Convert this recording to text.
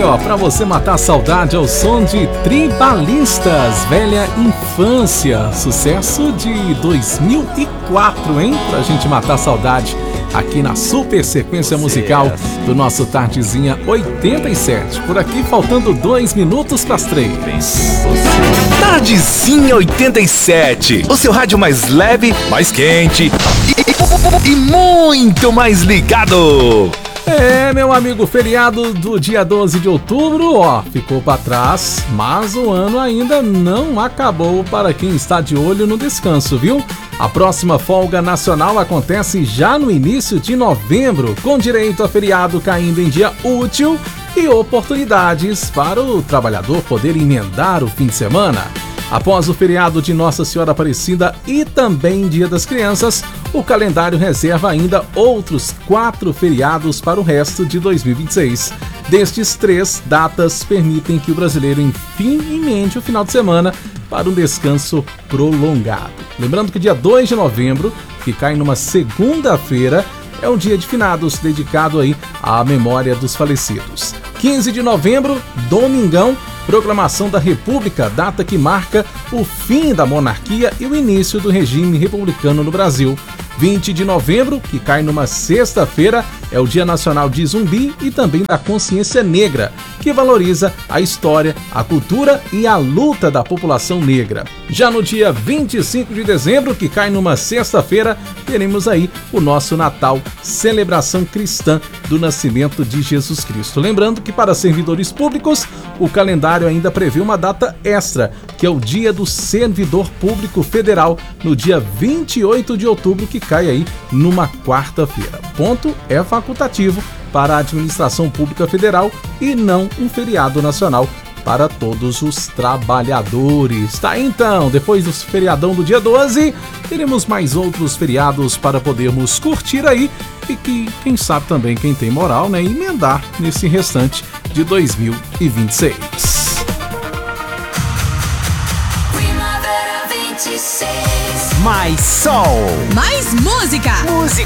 aí, ó, pra você matar a saudade ao som de Tribalistas, Velha Infância, sucesso de 2004, hein? Pra gente matar a saudade aqui na super sequência musical do nosso Tardezinha 87. Por aqui, faltando 2 minutos pras 3. Tardezinha 87, o seu rádio mais leve, mais quente e muito mais ligado. É, meu amigo, feriado do dia 12 de outubro, ó, ficou pra trás, mas o ano ainda não acabou para quem está de olho no descanso, viu? A próxima folga nacional acontece já no início de novembro, com direito a feriado caindo em dia útil e oportunidades para o trabalhador poder emendar o fim de semana. Após o feriado de Nossa Senhora Aparecida e também Dia das Crianças, o calendário reserva ainda outros 4 feriados para o resto de 2026. Destes 3 datas permitem que o brasileiro enfim emende o final de semana para um descanso prolongado. Lembrando que dia 2 de novembro, que cai numa segunda-feira, é um dia de finados dedicado aí à memória dos falecidos. 15 de novembro, domingão, proclamação da República, data que marca o fim da monarquia e o início do regime republicano no Brasil. 20 de novembro, que cai numa sexta-feira, é o Dia Nacional de Zumbi e também da Consciência Negra, que valoriza a história, a cultura e a luta da população negra. Já no dia 25 de dezembro, que cai numa sexta-feira, teremos aí o nosso Natal, celebração cristã do nascimento de Jesus Cristo. Lembrando que para servidores públicos, o calendário ainda prevê uma data extra, que é o Dia do Servidor Público Federal, no dia 28 de outubro, que cai aí numa quarta-feira. Ponto é facultativo para a administração pública federal e não um feriado nacional para todos os trabalhadores. Tá, então, depois do feriadão do dia 12, teremos mais outros feriados para podermos curtir aí e que, quem sabe também, quem tem moral, né, emendar nesse restante de 2026. Mais sol, mais música.